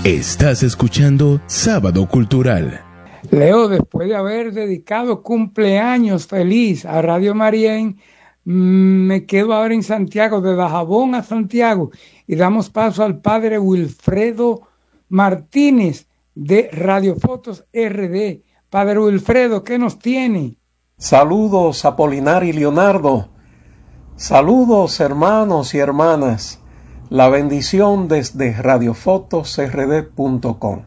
Estás escuchando Sábado Cultural. Leo, después de haber dedicado cumpleaños feliz a Radio Marién, me quedo ahora en Santiago, de Dajabón a Santiago, y damos paso al padre Wilfredo Martínez de Radiofotos RD. Padre Wilfredo, ¿qué nos tiene? Saludos, Apolinar y Leonardo. Saludos, hermanos y hermanas. La bendición desde radiofotosrd.com.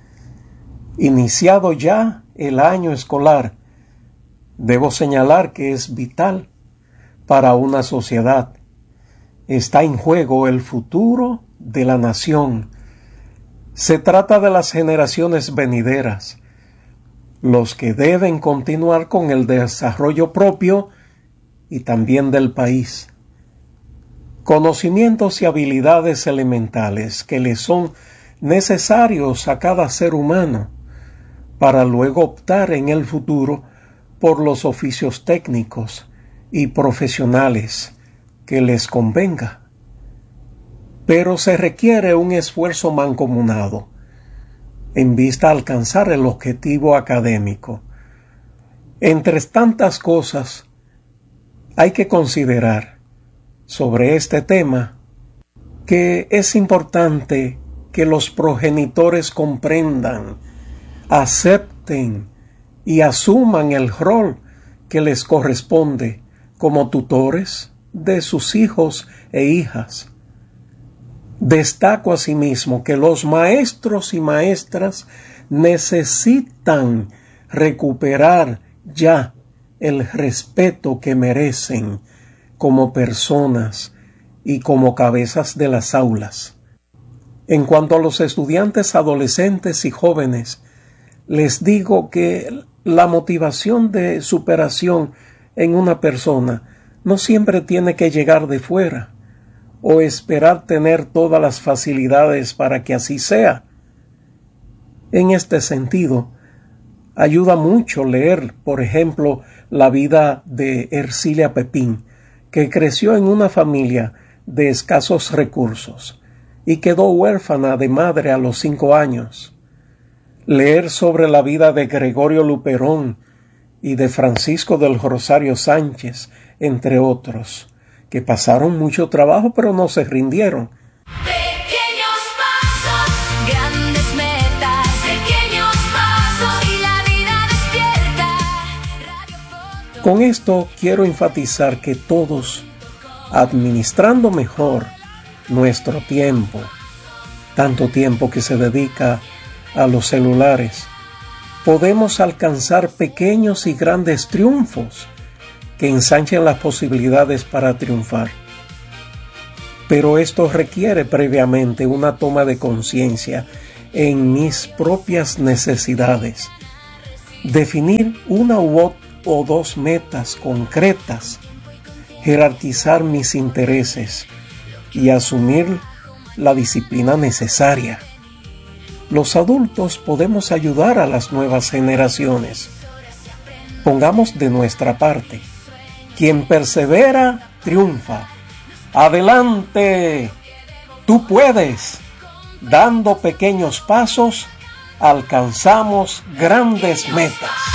Iniciado ya el año escolar, debo señalar que es vital para una sociedad. Está en juego el futuro de la nación. Se trata de las generaciones venideras, los que deben continuar con el desarrollo propio y también del país. Conocimientos y habilidades elementales que le son necesarios a cada ser humano para luego optar en el futuro por los oficios técnicos y profesionales que les convenga. Pero se requiere un esfuerzo mancomunado en vista a alcanzar el objetivo académico. Entre tantas cosas, hay que considerar sobre este tema que es importante que los progenitores comprendan, acepten y asuman el rol que les corresponde como tutores de sus hijos e hijas. Destaco asimismo que los maestros y maestras necesitan recuperar ya el respeto que merecen como personas y como cabezas de las aulas. En cuanto a los estudiantes adolescentes y jóvenes, les digo que la motivación de superación en una persona no siempre tiene que llegar de fuera o esperar tener todas las facilidades para que así sea. En este sentido, ayuda mucho leer, por ejemplo, la vida de Ercilia Pepín, que creció en una familia de escasos recursos y quedó huérfana de madre a los 5 años. Leer sobre la vida de Gregorio Luperón y de Francisco del Rosario Sánchez, entre otros, que pasaron mucho trabajo pero no se rindieron. Pequeños pasos, grandes metas, pequeños pasos y la vida despierta. Con esto quiero enfatizar que todos, administrando mejor nuestro tiempo, tanto tiempo que se dedica a los celulares, podemos alcanzar pequeños y grandes triunfos que ensanchen las posibilidades para triunfar. Pero esto requiere previamente una toma de conciencia en mis propias necesidades, definir una o dos metas concretas, jerarquizar mis intereses y asumir la disciplina necesaria. Los adultos podemos ayudar a las nuevas generaciones. Pongamos de nuestra parte. Quien persevera, triunfa. ¡Adelante! Tú puedes. Dando pequeños pasos, alcanzamos grandes metas.